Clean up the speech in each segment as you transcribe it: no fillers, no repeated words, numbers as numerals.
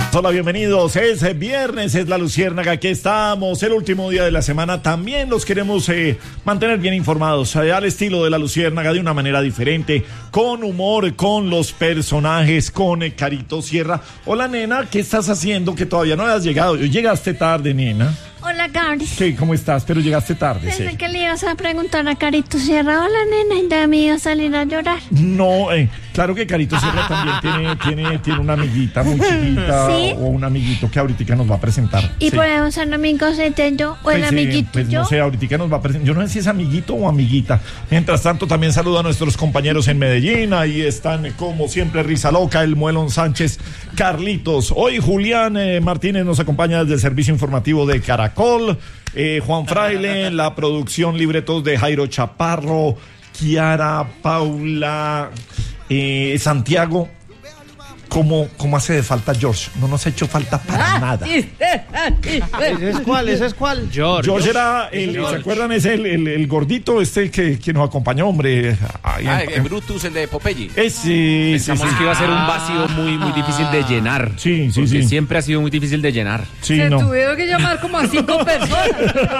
Hola, bienvenidos. Es viernes, es La Luciérnaga. Aquí estamos, el último día de la semana. También los queremos mantener bien informados, al estilo de La Luciérnaga, de una manera diferente, con humor, con los personajes, con Carito Sierra. Hola, nena, ¿qué estás haciendo? Que todavía no has llegado. Llegaste tarde, nena. Hola, Gabri. ¿Qué? ¿Cómo estás? Pero llegaste tarde. Pensé que le ibas a preguntar a Carito Sierra. Hola, nena, y de mí iba a salir a llorar. No, claro que Carito Sierra también tiene una amiguita muy chiquita. ¿Sí? O un amiguito que ahorita nos va a presentar. ¿Y podemos ser amigos entre yo o el amiguito? Pues no sé, ahorita nos va a presentar. Yo no sé si es amiguito o amiguita. Mientras tanto, también saludo a nuestros compañeros en Medellín. Ahí están, como siempre, Risa Loca, el Muelón Sánchez, Carlitos. Hoy Julián Martínez nos acompaña desde el servicio informativo de Caracol. Juan Fraile, la producción, libretos de Jairo Chaparro, Kiara, Paula, Santiago. ¿Cómo hace de falta George? No nos ha hecho falta para nada. ¿Ese es cuál? George era, ¿se acuerdan? Es el gordito que nos acompañó, hombre. El Brutus, el de Popeye. Pensamos que iba a ser un vacío muy difícil de llenar. Sí. Siempre ha sido muy difícil de llenar. Sí, tuvieron que llamar como a 5 personas.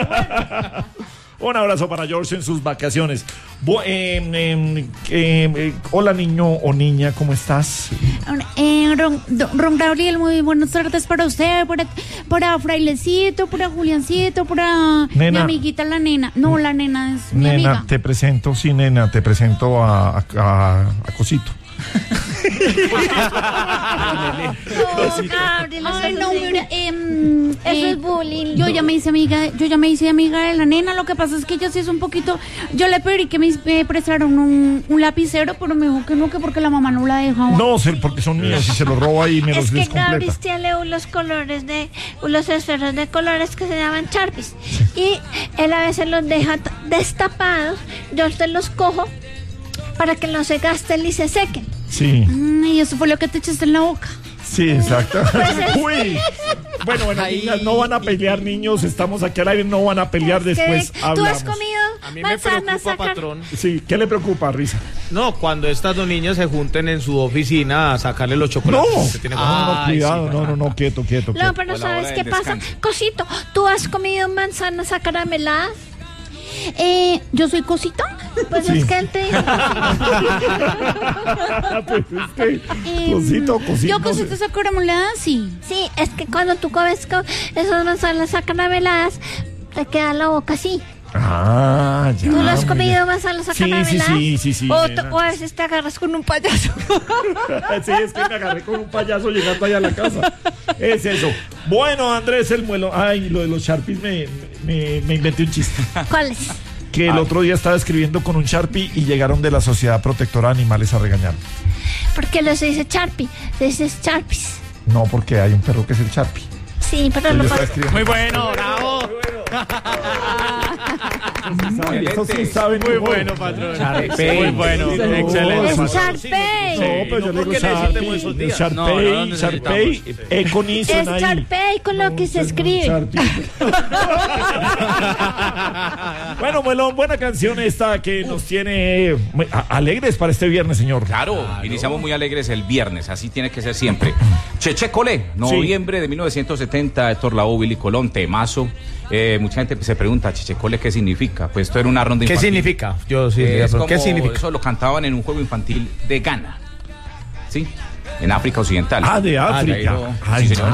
Un abrazo para George en sus vacaciones. Hola, niño o niña, ¿cómo estás? Ron Gabriel, muy buenas tardes para usted, para Frailecito, para Juliancito, para mi amiguita la nena. No, la nena es mi amiga. Nena, te presento a Cosito. Eso es bullying. Yo ya me hice amiga de la nena. Lo que pasa es que ella sí es un poquito. Yo le pedí que me prestaron un lapicero, pero me dijo que no, que porque la mamá no la dejaba. No, porque son míos y se los roba y me los descompleta. Es que Gabriel tiene unos esferos de colores que se llaman Sharpies. Y él a veces los deja destapados. Yo te los cojo para que no se gasten y se sequen. Sí. Y eso fue lo que te echaste en la boca. Sí, exacto. Uy. Bueno, niñas, no van a pelear, niños. Estamos aquí al aire, no van a pelear después. ¿Tú has comido a mí me preocupa, patrón. Sí, ¿qué le preocupa, Risa? No, cuando estas dos niñas se junten en su oficina a sacarle los chocolates. No, cuidado, no, quieto. No, pero ¿sabes qué pasa? Cosito, ¿tú has comido manzanas acarameladas? ¿Yo soy Cosito? Pues sí. Es que él te dijo Cosito. Yo Cosito acarameladas, sí. Sí, es que cuando tú comes esas manzanas acarameladas, te queda la boca así. Ya. ¿Tú lo has comido manzanas acarameladas? Sí. O a veces te agarras con un payaso. Sí, es que me agarré con un payaso llegando allá a la casa. Es eso. Bueno, Andrés el Muelo. Lo de los Sharpies me inventé un chiste. ¿Cuál es? Que el otro día estaba escribiendo con un Sharpie y llegaron de la Sociedad Protectora de Animales a regañar. ¿Por qué no se dice Sharpie? Se dice Sharpies. No, porque hay un perro que es el Sharpie. Sí, pero lo pasa. Muy bueno, bravo. Eso sí saben. Muy bueno, patrón. Muy bueno, excelente. Es Sharpay. No, pero yo le digo Sharpay, es Sharpay con lo que se escribe. Bueno, Muelón, buena canción esta que nos tiene alegres para este viernes, señor. Claro, iniciamos muy alegres el viernes, así tiene que ser siempre. Cheche Colé, noviembre de 1970, Héctor Lavoe, Willy Colón, temazo. Mucha gente se pregunta, Cheche Colé, ¿qué significa? Pues esto era una ronda infantil. ¿Qué significa? ¿Qué significa? Eso lo cantaban en un juego infantil de Ghana, ¿sí? En África Occidental. De África. Sí, señor.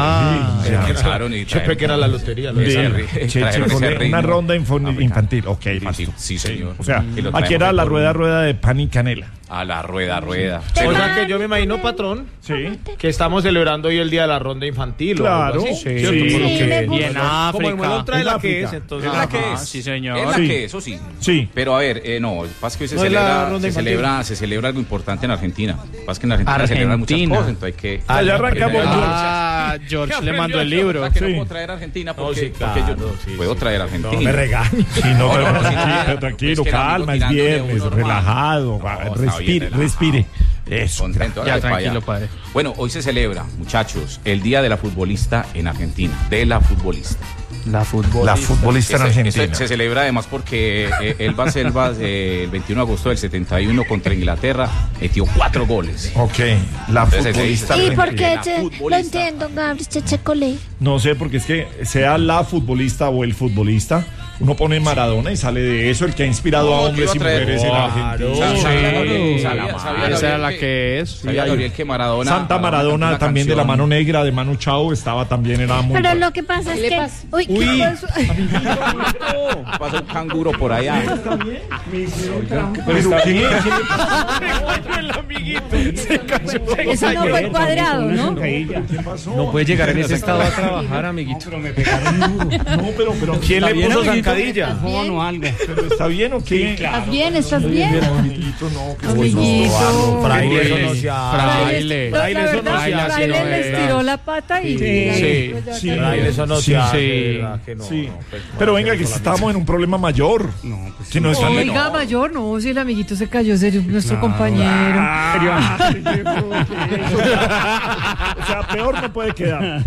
Yo pensé que era la lotería. Una ronda infantil. Ok, listo. Sí, señor. O sea, aquí era la rueda de pan y canela. A la rueda. O sea que yo me imagino, patrón, que estamos celebrando hoy el día de la ronda infantil. Claro. Y en África. Como el Muelón trae la que es, entonces. ¿Es la que es? Sí, señor. Es la que es, eso sí. Sí. Pero a ver, no, pasa que hoy se celebra algo importante en Argentina. Pasa que en Argentina se celebran muchas cosas, entonces hay que... Allá arrancamos. George le mandó el libro. No puedo traer a Argentina porque yo puedo traer a Argentina. No me regañes. Tranquilo, calma, es viernes, relajado. Respire. Eso. Contento, Ya, hágale para tranquilo, allá. padre. Bueno, hoy se celebra, muchachos, el Día de la Futbolista en Argentina. De la futbolista. La futbolista en Argentina. Se celebra además porque Elba Selvas, el 21 de agosto del 71 contra Inglaterra, metió 4 goles. Ok, la Entonces, futbolista. ¿Y por argentina. qué? La Lo futbolista. entiendo, Gabriel Cheche Colé. No sé, porque es que sea la futbolista o el futbolista, uno pone Maradona y sale de eso, el que ha inspirado a hombres y mujeres en Argentina. Esa era la que es. Sabía Gabriel que Maradona. Santa Maradona una también de la canción. mano negra de Manu Chao estaba también, era muy Pero bueno. lo que pasa es ¿Qué le que... pasa? Uy, ¿qué pasó? Pasa un canguro por allá. ¿Pero qué? Eso no fue cuadrado, ¿no? ¿Qué pasó? No puede llegar en ese estado a trabajar, amiguito. No, pero ¿Quién le puso amiguito? zancadilla? Bien. ¿pero está bien o qué? ¿Estás bien? ¿Estás bien? Amiguito, no, que Amiguito. Fraile, eso no se Fraile, hace. la verdad, Fraile le estiró la pata y... Sí, sí, eso no se hace. Sí. Pero venga, que estamos en un problema mayor. Que no está Oiga, mayor, no, si el amiguito se cayó, serio, nuestro compañero. O sea, peor no puede quedar.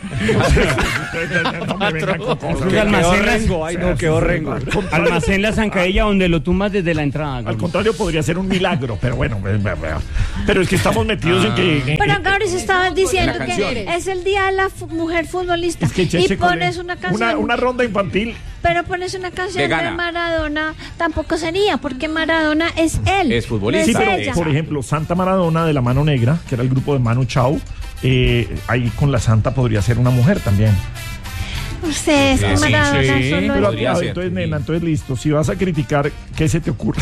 No me vengan con cosas. Qué horrengo. Almacén La Zancadilla donde lo tumbas desde la entrada. Al contrario, podría ser un milagro, pero bueno. Pero es que estamos metidos en que... Pero Gabriel, estabas diciendo La que canción. es el día de la mujer futbolista. Es que Y Cheche pones Colé- una canción... una ronda infantil. Pero pones una canción de Vegana. Maradona, tampoco sería, porque Maradona es él. Es futbolista. Sí, no es pero ella. por ejemplo, Santa Maradona de la Mano Negra, que era el grupo de Manu Chao, ahí con la Santa podría ser una mujer también. Ustedes, Sí, Maradona sí, solo Pero podría a ver, ser, entonces, sí. nena, entonces listo. Si vas a criticar, ¿qué se te ocurre?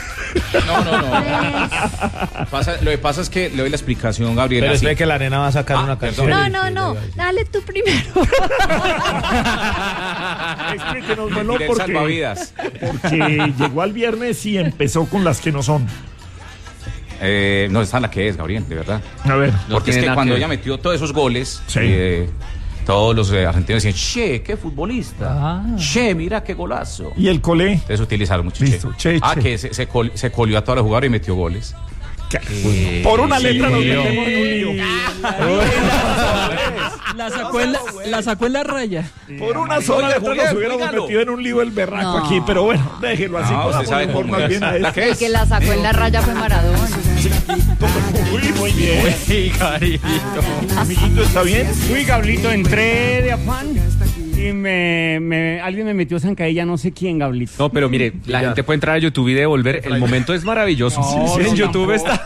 No. Lo que pasa es que le doy la explicación, Gabriel. Pero así. espera que la nena va a sacar una canción. No, dale tú primero. Explíquenos, Tiré el porque salvavidas. llegó al viernes y empezó con las que no son. No, está la que es, Gabriel, de verdad. A ver. Porque es que cuando ella metió todos esos goles, Sí. todos los argentinos decían, che, qué futbolista. Che, mira qué golazo. Y el Colé. Entonces utilizaron mucho Listo, che. che. Que se colió a todos los jugadores y metió goles. Por una letra nos lío. metemos en un lío. La sacó en la raya. Por una sola Oiga, letra nos Julián, hubiéramos dígalo. metido en un lío el berraco No. aquí. Pero bueno, déjelo así. No, usted podamos sabe informar cómo es. bien a La esto. que El que la sacó en la raya fue Maradona. Uy, muy bien. Sí, carito. Amiguito, ¿está bien? Uy, Gablito, entré de afán y alguien me metió Zancadilla, no sé quién, Gablito. No, pero mire, la gente puede entrar a YouTube y devolver. El momento es maravilloso. En YouTube está.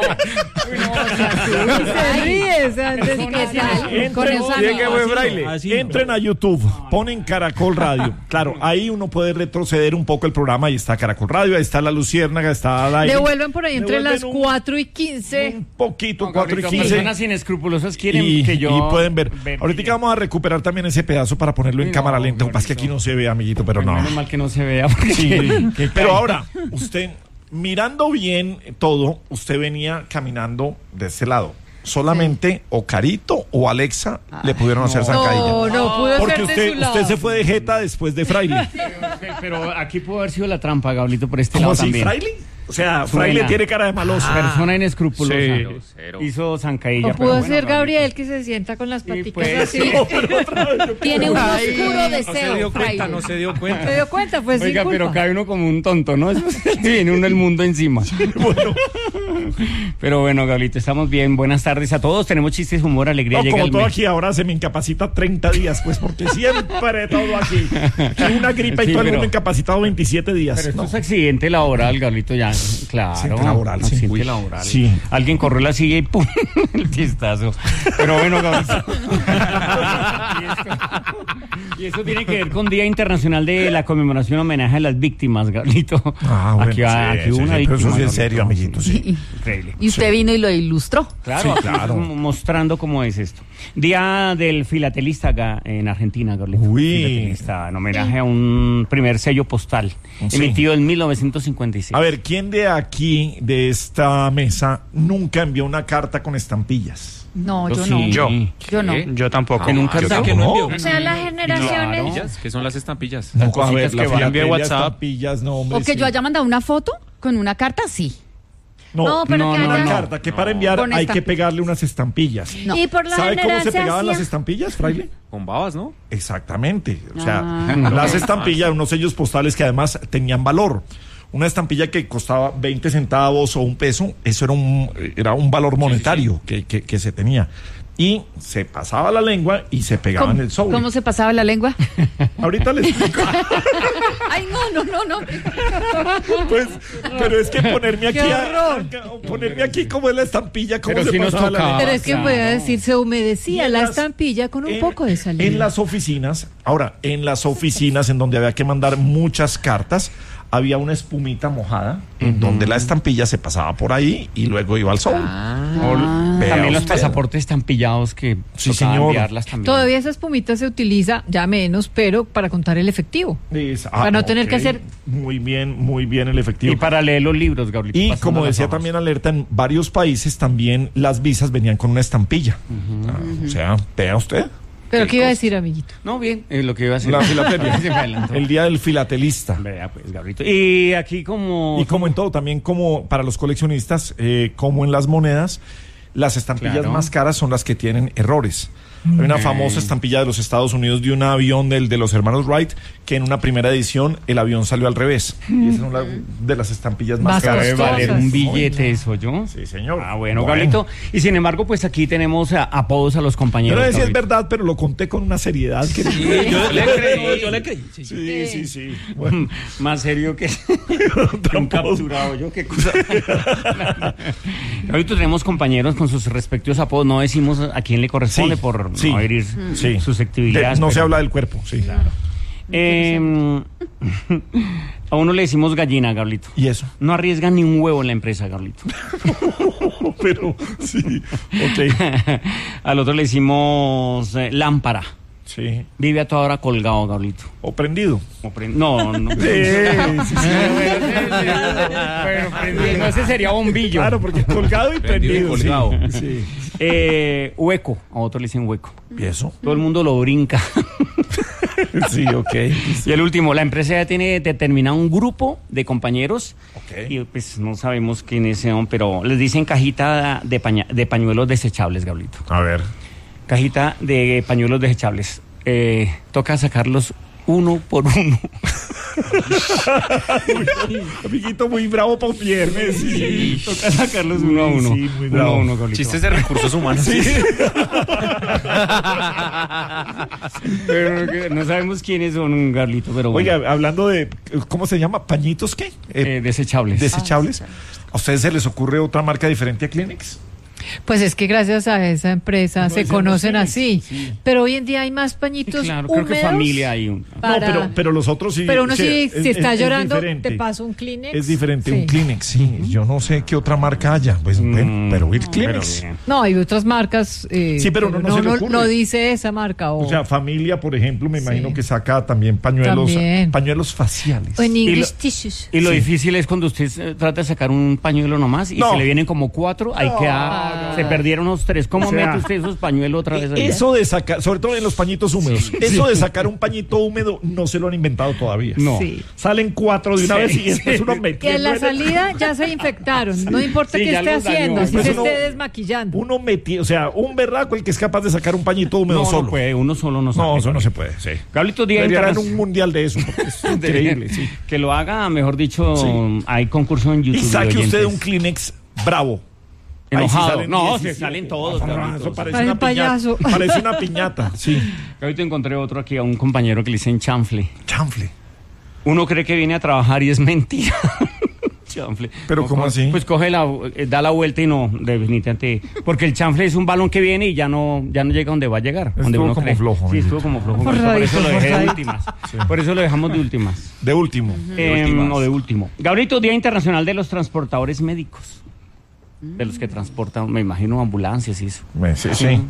Y se ríe, o sea, entonces, ¿qué tal? Con esa Tiene que buen braille. Entren a YouTube, ponen Caracol Radio. Claro, ahí uno puede retroceder un poco el programa. Ahí está Caracol Radio, ahí está La Luciérnaga, está al aire. Devuelven por ahí entre Devuelven las un- 4 y 15. Un poquito, No, 4 y Gablito, 15. personas inescrupulosas quieren Y, que yo... y pueden ver. Ahorita vamos a recuperar también ese pedazo para ponerlo en Uy, cámara no, lenta. Lo que pasa es que aquí no se ve, amiguito, pero no. Menos mal que no se vea. Porque Sí, pero ahora, usted, mirando bien todo, usted venía caminando de ese lado. Solamente o Carito o Alexa le pudieron hacer zancadilla. No pudo Porque ser de su lado. usted se fue de jeta después de Fraile. Pero aquí pudo haber sido la trampa, Gablito, por este ¿Cómo lado así, también. Fraile? O sea, Suena. Fraile tiene cara de maloso. Persona inescrupulosa. Sí. Hizo Zancadilla. O pudo pero ser bueno, Gabriel que se sienta con las paticas pues, así. Tiene un oscuro No se deseo, dio cuenta, Fraile. no se dio ¿Se cuenta. dio cuenta? Pues Oiga, sin pero culpa. cae uno como un tonto, ¿no? Eso viene uno el mundo encima. Pero bueno, Gablito, estamos bien. Buenas tardes a todos. Tenemos chistes, humor, alegría. No, Llega como el todo mes. aquí ahora se me incapacita 30 días, pues porque siempre todo aquí. Que una gripa Sí, y todo el pero- mundo incapacitado 27 días. Pero esto No. es accidente laboral, Gablito, ya. Claro. Accidente laboral, sí. Accidente Uy, laboral. sí. Alguien corrió la silla y ¡pum! El chistazo. Pero bueno, Gablito. Y eso tiene que ver con Día Internacional de la Conmemoración Homenaje a las Víctimas, Gablito. Ah, bueno, aquí sí, aquí hubo sí, una sí, pero víctima. eso sí es Gablito. serio, amiguito, sí. Increíble. Y usted vino y lo ilustró. Claro, Sí, claro. mostrando cómo es esto. Día del filatelista en Argentina, Gablito. Uy. Filatelista, en homenaje a un primer sello postal Sí. emitido en 1956. A ver, ¿quién de aquí, de esta mesa, nunca envió una carta con estampillas? No, yo sí. no. Yo no. Yo tampoco. Que nunca yo sacó. que no envío. O sea, las generaciones... Estampillas, ¿qué son las estampillas? No, a cositas ver, que la van. filatelia, WhatsApp. estampillas, no, hombre, O que sí. yo haya mandado una foto con una carta, sí. No, pero que una allá- carta que para enviar Con hay que estampillas. pegarle unas estampillas. No. Y por lo ¿Sabe cómo general se pegaban hacía- las estampillas, fraile? Con babas, ¿no? Exactamente. O sea, las estampillas, unos sellos postales que además tenían valor. Una estampilla que costaba 20 centavos o $1, eso era un valor monetario que se tenía. Y se pasaba la lengua y se pegaba en el sobre. ¿Cómo se pasaba la lengua? Ahorita les explico. Ay, no. Pues, pero es que ponerme aquí, ¡Qué horror! ponerme aquí como es la estampilla, cómo Pero se si nos pasaba la tocaba. lengua. Pero es que claro. voy a decir, se humedecía Y en la las- estampilla con un poco de saliva. En las oficinas, en donde había que mandar muchas cartas, había una espumita mojada en donde la estampilla se pasaba por ahí y luego iba al sobre. Vea También los usted. pasaportes estampillados que Sí, tocaba señor. enviarlas también. Todavía esa espumita se utiliza, ya menos, pero para contar el efectivo. Para no tener que hacer- Muy bien el efectivo. Y para leer los libros, Gabriel. Y como decía también Alerta, en varios países también las visas venían con una estampilla. O sea, vea usted. Pero ¿qué iba a decir, amiguito? No, bien, lo que iba a decir. La filatelia. Se me adelantó. El día del filatelista. Vea, pues, Gabrielito. Y aquí como... Y como en todo, también como para los coleccionistas, como en las monedas, las estampillas Claro. más caras son las que tienen errores. Hay una famosa estampilla de los Estados Unidos de un avión de los hermanos Wright, que en una primera edición el avión salió al revés. Y esa es una de las estampillas más Más caras. Debe costosas. valer un billete eso, ¿yo? Sí, señor. Ah, bueno, Gabrielito. Y sin embargo, pues aquí tenemos apodos a los Yo compañeros. no sé si es Gabrielito. verdad, pero lo conté con una seriedad que... Yo le creí. Sí. Bueno, Más serio que un capturado. Yo qué cosa. Ahorita tenemos compañeros con sus respectivos apodos. No decimos a quién le corresponde Sí, por sí, no herir sí. susceptibilidades. no se pero- habla del cuerpo, sí. A uno le decimos gallina, Gabrielito. ¿Y eso? No arriesgan ni un huevo en la empresa, Gabrielito. Pero, sí, ok. Al otro le decimos lámpara. Sí. Vive a toda hora colgado, Gabrielito. O prendido. No. Sí. Bueno, prendido. Ese sería bombillo. Claro, porque colgado y Prendido y prendido. colgado. Sí. Hueco. A otro le dicen hueco. ¿Y eso? Todo el mundo lo brinca. Sí, ok. Y el último, la empresa ya tiene determinado un grupo de compañeros. Ok. Y pues no sabemos quiénes son, pero les dicen cajita de pañuelos desechables, Gabrielito. A ver. Cajita de pañuelos desechables. Toca sacarlos uno por uno. Amiguito muy bravo para un viernes. Sí. Toca sacarlos uno a uno. Sí, muy Uno bravo. a uno, Gabrielito. Chistes de recursos humanos. Pero no sabemos quiénes son, Gabrielito, pero bueno. Oiga, hablando de, ¿cómo se llama? ¿Pañitos qué? Desechables. ¿Desechables? ¿A ustedes se les ocurre otra marca diferente a Kleenex? Pues es que gracias a esa empresa se decíamos conocen Kleenex, así. sí. Pero hoy en día hay más Sí, pañitos claro, creo que húmedos familia hay un. para- No, pero los otros sí. Pero uno o sea, sí, si está llorando, diferente. te paso un Kleenex. Es diferente, un Sí. Kleenex, sí. Yo no sé qué otra marca haya. Pues, pero el Kleenex. Pero bien. No, hay otras marcas. Sí, pero no se le ocurre. no dice esa marca. O sea, familia, por ejemplo, me imagino que saca también También. pañuelos faciales. o en Y English lo- tissues. Y lo difícil es cuando usted trata de sacar un pañuelo nomás y No. se le vienen como 4, ahí queda, se perdieron unos 3. ¿Cómo O sea, mete usted esos pañuelos otra vez ahí? Eso de sacar, sobre todo en los pañitos húmedos, eso de sacar un pañito húmedo no se lo han inventado todavía. No. Sí. Salen 4 de una Sí, vez y después sí. uno Que metiendo en la en el- salida ya se infectaron. No importa Sí, qué ya esté los dañó. haciendo, si Pues se uno- esté desmaquillando. Uno metido, o sea, un berraco el que es capaz de sacar un pañito húmedo No, solo. no puede, uno solo no sabe. No, eso no se puede, sí. Gabrielito, Día Debería haber un Internacional. mundial de eso, porque es increíble, sí. Que lo haga, mejor dicho, Sí. hay concurso en YouTube. Y saque de usted oyentes. un Kleenex bravo. Ahí sí Enojado. salen No, 17. se salen todos, Ah, Gabrielito. eso parece Parece una un payaso. piñata. Parece una piñata, sí. Ahorita encontré otro aquí, a un compañero que le dicen chanfle. Chanfle. Uno cree que viene a trabajar y es mentira. Chanfle. ¿Pero cómo así? Pues coge da la vuelta y no, definitivamente. Porque el chanfle es un balón que viene y ya no llega donde va a llegar. Donde Estuvo uno como cree. flojo, Sí, ¿no? estuvo como flojo. Por Forradito, eso lo dejé de forradito. últimas. Por eso lo dejamos de últimas. De último. O de último. Gabrielito, Día Internacional de los Transportadores Médicos. De los que transportan, me imagino, ambulancias y eso. Sí, sí.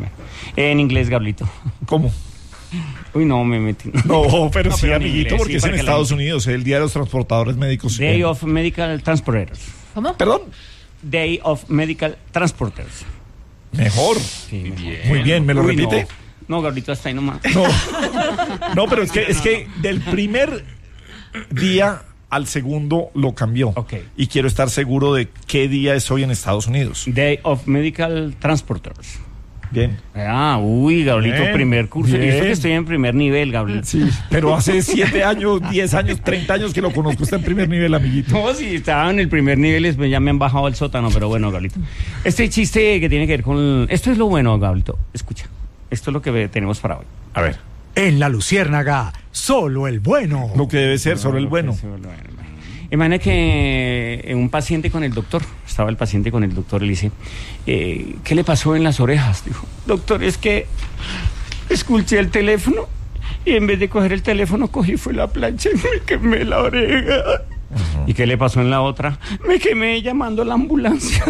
En inglés, Gabrielito. ¿Cómo? Uy, no, me metí. No, pero No, sí, pero en amiguito, inglés, porque sí, es en para que la Estados gente- Unidos, el Día de los Transportadores Médicos. Day of Medical Transporters. ¿Cómo? Perdón. Day of Medical Transporters. Mejor. Sí, Muy bien, ¿me lo Uy, repite? No, Gabrielito, hasta ahí nomás. No, no, pero es que del primer día al segundo lo cambió. Okay. Y quiero estar seguro de qué día es hoy en Estados Unidos. Day of Medical Transporters. Bien. Gablito, Bien, primer curso. bien. Y eso que estoy en primer nivel, Gablito. Sí, pero hace 7 años, 10 años, 30 años que lo conozco. Está en primer nivel, amiguito. No, si estaba en el primer nivel, después ya me han bajado al sótano, pero bueno, Gablito. Este chiste que tiene que ver con... Esto es lo bueno, Gablito. Escucha, esto es lo que tenemos para hoy. A ver. En La Luciérnaga, solo el bueno. Lo que debe ser, solo el bueno. Imagina que un paciente con el doctor, estaba el paciente con el doctor y le dice, ¿qué le pasó en las orejas? Dijo, doctor, es que escuché el teléfono y en vez de coger el teléfono cogí fue la plancha y me quemé la oreja. ¿Y qué le pasó en la otra? Me quemé llamando a la ambulancia.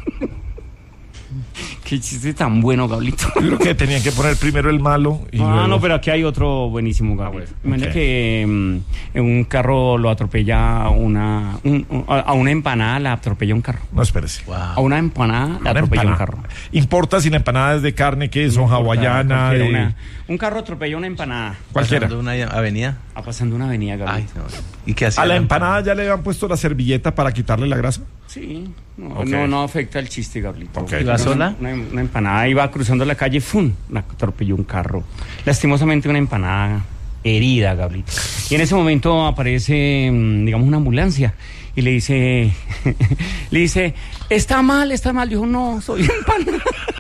Qué chiste tan bueno, Gablito. Creo que tenían que poner primero el malo. Y luego... no, pero aquí hay otro buenísimo, Gablito. Imagina que en un carro lo atropella a una empanada, la atropella un carro. No, espérese. Wow. A una empanada le atropella un carro. Importa si la empanada es de carne, queso, hawaiana. Un carro atropella una empanada. Cualquiera. ¿Pasando una avenida? Pasando una avenida, Gablito. Ay, no. ¿Y qué hacía? ¿A la empanada ya le habían puesto la servilleta para quitarle la grasa? Sí. No afecta el chiste, Gablito. ¿Iba sola? Una empanada iba cruzando la calle, ¡fum! La atropelló un carro. Lastimosamente una empanada herida, Gablito. Y en ese momento aparece, digamos, una ambulancia y le dice, está mal. Dijo, no, soy empanada.